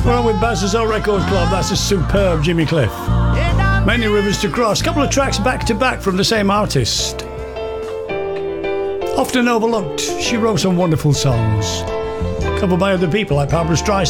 Well, with Bazzazzle Record Club, that's a superb Jimmy Cliff. Many Rivers to Cross. A couple of tracks back to back from the same artist. Often overlooked, she wrote some wonderful songs. Covered by other people like Barbra Streisand.